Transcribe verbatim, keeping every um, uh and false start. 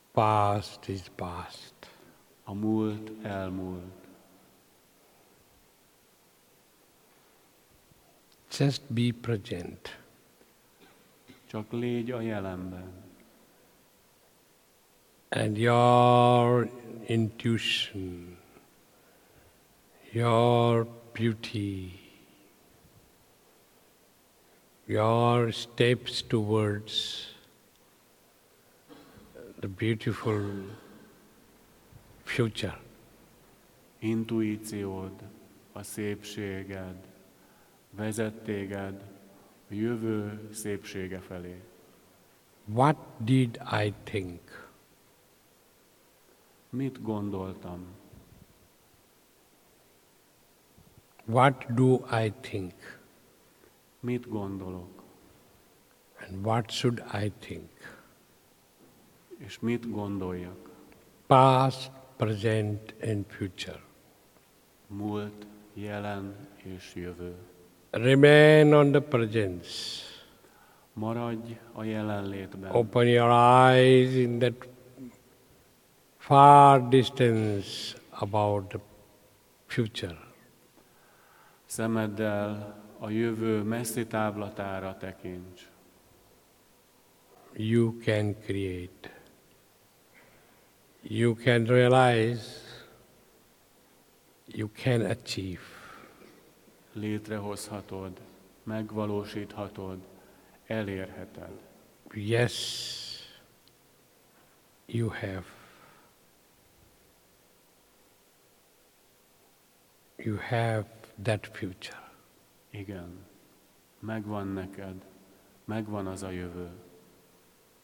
Past is past. A múlt elmúlt. Just be present. Csak légy a jelenben. And your intuition, your beauty, your steps towards the beautiful future. Intuíciód, a szépséged vezet téged a jövő szépsége felé. What did I think? Mit gondoltam? What do I think? Mit gondolok? And what should I think? És mit gondoljak? Past, present and future. Múlt, jelen és jövő. Remain on the presence. Maradj a jelenlétben. Open your eyes in that far distance about the future. Szemeddel a jövő messzi távlatára tekints. You can create. You can realize. You can achieve. Létrehozhatod, megvalósíthatod, elérheted. Yes, you have. You have that future. Igen, megvan neked, megvan az a jövő.